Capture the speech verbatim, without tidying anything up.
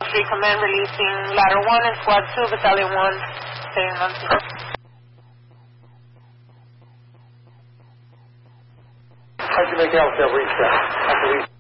three command releasing ladder one and squad two, battalion one, staying on scene. How'd you make out with that reset?